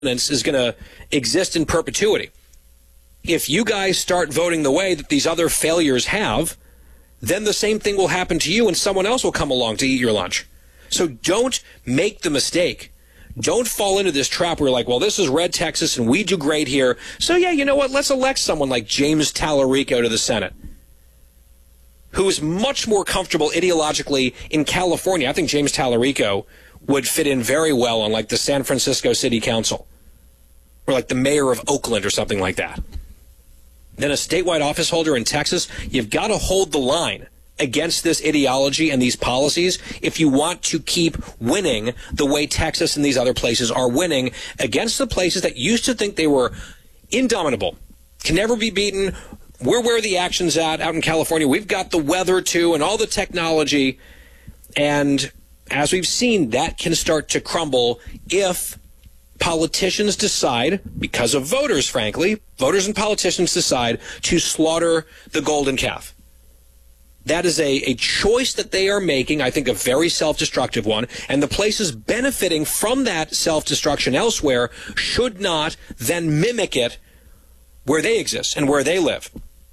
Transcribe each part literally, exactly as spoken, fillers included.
is going to exist in perpetuity. If you guys start voting the way that these other failures have, then the same thing will happen to you and someone else will come along to eat your lunch. So don't make the mistake. Don't fall into this trap where you're like, well, this is red Texas and we do great here. So, yeah, you know what? Let's elect someone like James Tallarico to the Senate, who is much more comfortable ideologically in California. I think James Tallarico would fit in very well on like the San Francisco City Council or like the mayor of Oakland or something like that. Then a statewide office holder in Texas, you've got to hold the line against this ideology and these policies if you want to keep winning the way Texas and these other places are winning against the places that used to think they were indomitable, can never be beaten. We're where the action's at out in California. We've got the weather, too, and all the technology. And as we've seen, that can start to crumble if politicians decide, because of voters, frankly, voters and politicians decide to slaughter the golden calf. That is a, a choice that they are making, I think a very self-destructive one, and the places benefiting from that self-destruction elsewhere should not then mimic it where they exist and where they live.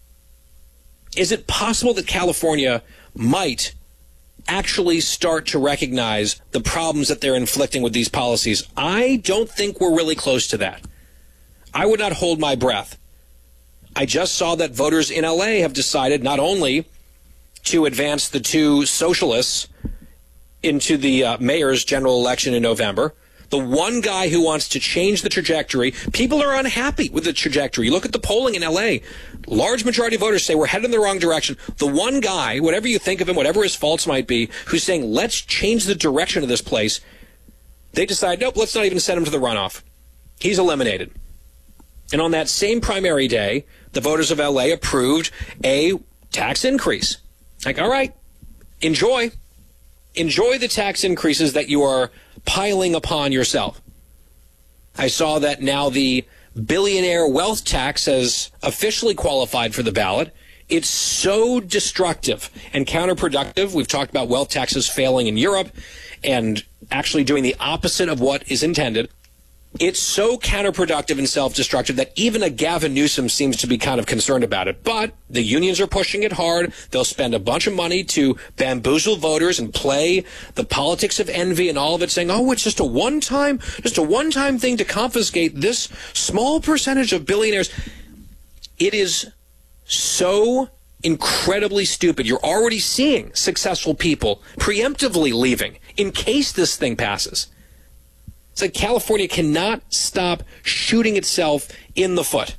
Is it possible that California might actually start to recognize the problems that they're inflicting with these policies? I don't think we're really close to that. I would not hold my breath. I just saw that voters in L A have decided not only to advance the two socialists into the uh, mayor's general election in November, the one guy who wants to change the trajectory. People are unhappy with the trajectory. You look at the polling in L A. Large majority of voters say we're headed in the wrong direction. The one guy, whatever you think of him, whatever his faults might be, who's saying, let's change the direction of this place, they decide, nope, let's not even send him to the runoff. He's eliminated. And on that same primary day, the voters of L A approved a tax increase. Like, all right, enjoy. Enjoy the tax increases that you are piling upon yourself. I saw that now the billionaire wealth tax has officially qualified for the ballot. It's so destructive and counterproductive. We've talked about wealth taxes failing in Europe and actually doing the opposite of what is intended. It's so counterproductive and self-destructive that even a Gavin Newsom seems to be kind of concerned about it. But the unions are pushing it hard. They'll spend a bunch of money to bamboozle voters and play the politics of envy and all of it, saying, oh, it's just a one-time, just a one-time thing to confiscate this small percentage of billionaires. It is so incredibly stupid. You're already seeing successful people preemptively leaving in case this thing passes. It's like California cannot stop shooting itself in the foot.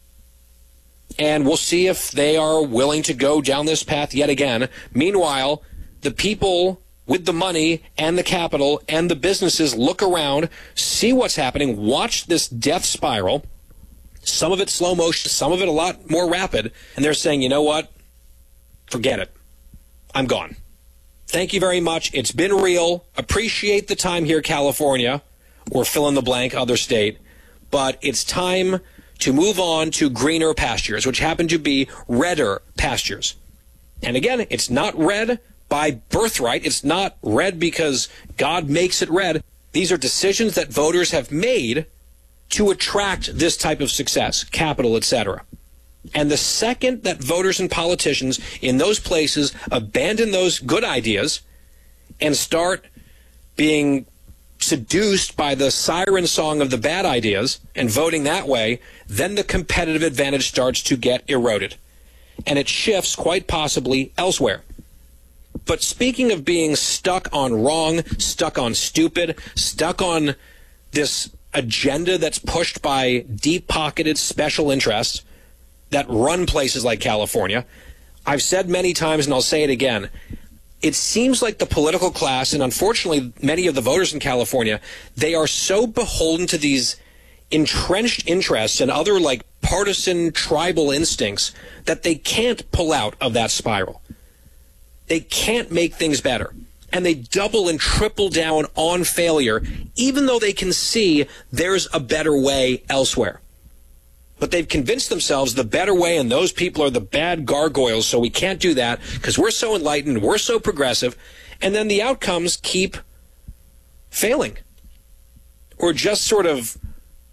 And we'll see if they are willing to go down this path yet again. Meanwhile, the people with the money and the capital and the businesses look around, see what's happening, watch this death spiral. Some of it slow motion, some of it a lot more rapid. And they're saying, you know what? Forget it. I'm gone. Thank you very much. It's been real. Appreciate the time here, California. Or fill in the blank other state. But it's time to move on to greener pastures, which happen to be redder pastures. And again, it's not red by birthright. It's not red because God makes it red. These are decisions that voters have made to attract this type of success, capital, et cetera. And the second that voters and politicians in those places abandon those good ideas and start being seduced by the siren song of the bad ideas and voting that way, then the competitive advantage starts to get eroded. And it shifts quite possibly elsewhere. But speaking of being stuck on wrong, stuck on stupid, stuck on this agenda that's pushed by deep-pocketed special interests that run places like California, I've said many times and I'll say it again, it seems like the political class, and unfortunately many of the voters in California, they are so beholden to these entrenched interests and other like partisan tribal instincts that they can't pull out of that spiral. They can't make things better. And they double and triple down on failure, even though they can see there's a better way elsewhere. But they've convinced themselves the better way and those people are the bad gargoyles, so we can't do that because we're so enlightened, we're so progressive, and then the outcomes keep failing or just sort of